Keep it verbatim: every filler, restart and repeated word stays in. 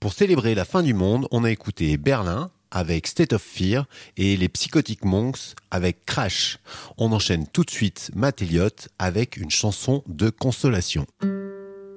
Pour célébrer la fin du monde, on a écouté Berlin avec State of Fear et les Psychotic Monks avec Crash. On enchaîne tout de suite Matt Elliott avec une chanson de consolation.